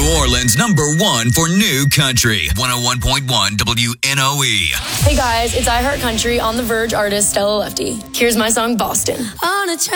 Orleans' #1 for new country. 101.1 WNOE. Hey guys, it's I Heart Country on the Verge artist Stella Lefty. Here's my song Boston. On a